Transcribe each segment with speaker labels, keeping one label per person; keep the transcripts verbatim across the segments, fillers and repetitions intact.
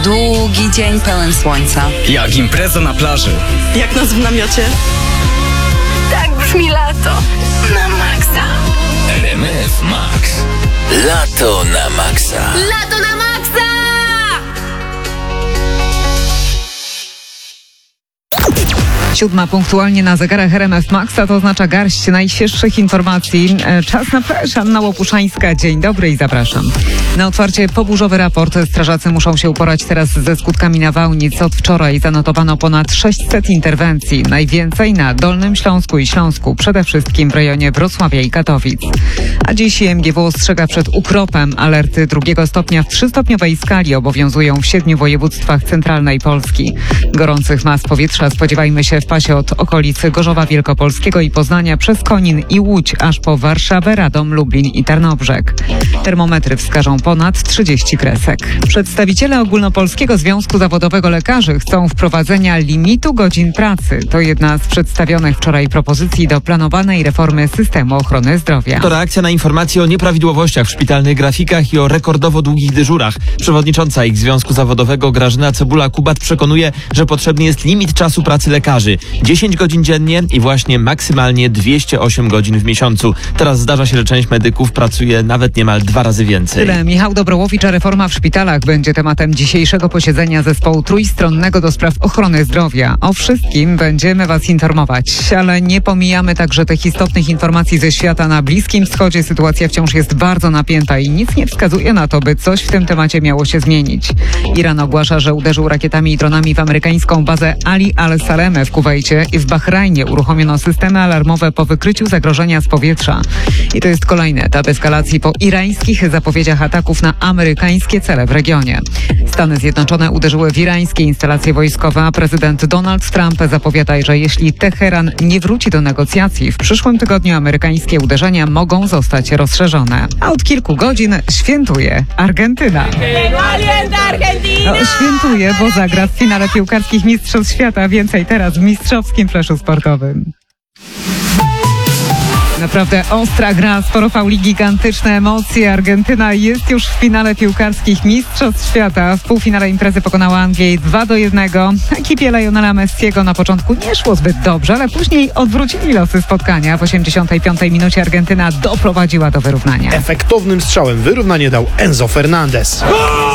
Speaker 1: długi dzień pełen słońca.
Speaker 2: Jak impreza na plaży.
Speaker 3: Jak noc w namiocie.
Speaker 1: Tak brzmi lato. Na maksa.
Speaker 4: R M F Max. Lato na maksa.
Speaker 1: Lato na maksa!
Speaker 5: Siódma punktualnie na zegarach R M F Max, a to oznacza garść najświeższych informacji. Czas na flash. Anna Łopuszańska. Dzień dobry i zapraszam. Na otwarcie poburzowy raport. Strażacy muszą się uporać teraz ze skutkami nawałnic. Od wczoraj zanotowano ponad sześćset interwencji. Najwięcej na Dolnym Śląsku i Śląsku, przede wszystkim w rejonie Wrocławia i Katowic. A dziś M G W ostrzega przed ukropem. Alerty drugiego stopnia w trzystopniowej skali obowiązują w siedmiu województwach centralnej Polski. Gorących mas powietrza spodziewajmy się w pasie od okolicy Gorzowa Wielkopolskiego i Poznania przez Konin i Łódź, aż po Warszawę, Radom, Lublin i Tarnobrzeg. Termometry wskażą ponad trzydzieści kresek. Przedstawiciele Ogólnopolskiego Związku Zawodowego Lekarzy chcą wprowadzenia limitu godzin pracy. To jedna z przedstawionych wczoraj propozycji do planowanej reformy systemu ochrony zdrowia.
Speaker 6: To reakcja na informacje o nieprawidłowościach w szpitalnych grafikach i o rekordowo długich dyżurach. Przewodnicząca ich Związku Zawodowego Grażyna Cebula-Kubat przekonuje, że potrzebny jest limit czasu pracy lekarzy. dziesięć godzin dziennie i właśnie maksymalnie dwieście osiem godzin w miesiącu. Teraz zdarza się, że część medyków pracuje nawet niemal dwa razy więcej.
Speaker 5: Tyle. Michał Dobrołowicz, a reforma w szpitalach będzie tematem dzisiejszego posiedzenia zespołu trójstronnego do spraw ochrony zdrowia. O wszystkim będziemy Was informować, ale nie pomijamy także tych istotnych informacji ze świata. Na Bliskim Wschodzie sytuacja wciąż jest bardzo napięta i nic nie wskazuje na to, by coś w tym temacie miało się zmienić. Iran ogłasza, że uderzył rakietami i dronami w amerykańską bazę Ali al-Saleme w Kuwejcie i w Bahrajnie uruchomiono systemy alarmowe po wykryciu zagrożenia z powietrza. I to jest kolejny etap eskalacji po irańskich zapowiedziach ataków na amerykańskie cele w regionie. Stany Zjednoczone uderzyły w irańskie instalacje wojskowe, a prezydent Donald Trump zapowiada, że jeśli Teheran nie wróci do negocjacji, w przyszłym tygodniu amerykańskie uderzenia mogą zostać rozszerzone. A od kilku godzin świętuje Argentyna. No, świętuje, bo zagra w finale piłkarskich Mistrzostw Świata. Więcej teraz w mistrzowskim fleszu sportowym. Naprawdę ostra gra, sporo fauli, gigantyczne emocje. Argentyna jest już w finale piłkarskich Mistrzostw Świata. W półfinale imprezy pokonała Anglię dwa do jednego. Ekipie Lionela Messiego na początku nie szło zbyt dobrze, ale później odwrócili losy spotkania. W osiemdziesiątej piątej minucie Argentyna doprowadziła do wyrównania.
Speaker 7: Efektownym strzałem wyrównanie dał Enzo Fernandez.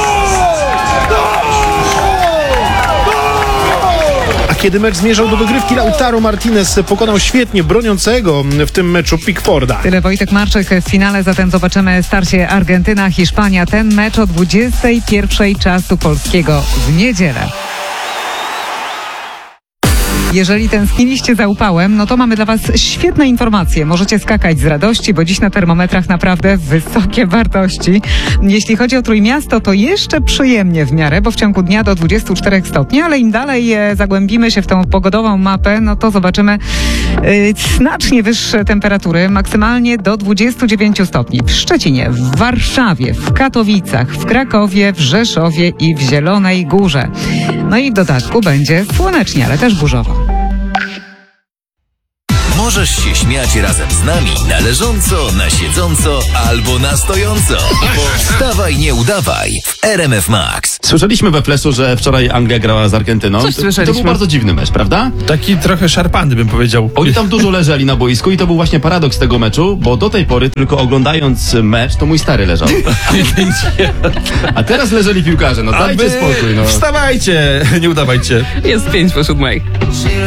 Speaker 7: Kiedy mecz zmierzał do dogrywki, Lautaro Martinez pokonał świetnie broniącego w tym meczu Pickforda.
Speaker 5: Tyle Wojtek Marczyk w finale, zatem zobaczymy starcie Argentyna-Hiszpania. Ten mecz o dwudziestej pierwszej czasu polskiego w niedzielę. Jeżeli tęskniliście za upałem, no to mamy dla Was świetne informacje. Możecie skakać z radości, bo dziś na termometrach naprawdę wysokie wartości. Jeśli chodzi o Trójmiasto, to jeszcze przyjemnie w miarę, bo w ciągu dnia do dwudziestu czterech stopni, ale im dalej e, zagłębimy się w tą pogodową mapę, no to zobaczymy e, znacznie wyższe temperatury, maksymalnie do dwudziestu dziewięciu stopni. W Szczecinie, w Warszawie, w Katowicach, w Krakowie, w Rzeszowie i w Zielonej Górze. No i w dodatku będzie słonecznie, ale też burzowo.
Speaker 4: Możesz się śmiać razem z nami na leżąco, na siedząco albo na stojąco. Bo wstawaj, nie udawaj w R M F Max.
Speaker 8: Słyszeliśmy we Fleszu, że wczoraj Anglia grała z Argentyną.
Speaker 5: Coś
Speaker 8: to,
Speaker 5: słyszeliśmy.
Speaker 8: to był bardzo dziwny mecz, prawda?
Speaker 2: Taki trochę szarpany, bym powiedział.
Speaker 8: Oni tam dużo leżeli na boisku i to był właśnie paradoks tego meczu, bo do tej pory tylko oglądając mecz, to mój stary leżał. A teraz leżeli piłkarze, no dajcie spokój. No.
Speaker 2: Wstawajcie, nie udawajcie.
Speaker 9: Jest pięć po siódmej.